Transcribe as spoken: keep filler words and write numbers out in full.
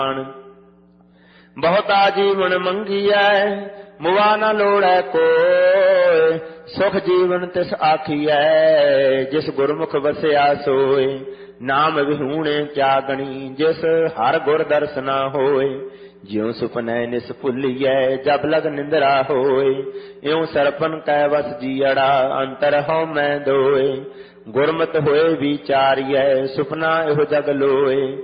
ਬਹੁਤਾ ਜੀਵਨ ਮੰਗੀਐ ਮੁਆ ਨਾ ਲੋੜੈ ਕੋਇ। ਸੁਖ ਜੀਵਨ ਤਿਸ ਆਖੀਐ ਜਿਸ ਗੁਰਮੁਖ ਵਸਿਆ ਸੋਇ। ਨਾਮ ਵਿਹੂਣੇ ਕਿਆ ਗਣੀ ਜਿਸ ਹਰ ਗੁਰ ਦਰਸਨਾ ਹੋਇ। ਜਿਉ ਸੁਪਨੈ ਨਿਸ ਭੁੱਲੀਐ ਜਬ ਲਗ ਨਿੰਦਰਾ ਹੋਇ। ਇਉ ਸਰਪਨ ਕੈ ਵਸ ਜੀਅੜਾ ਅੰਤਰ ਹਉ ਮੈਂ ਦੋਇ। ਗੁਰਮਤਿ ਹੋਏ ਵਿਚਾਰੀਐ ਸੁਪਨਾ ਇਹੋ ਜਗ ਲੋਇ।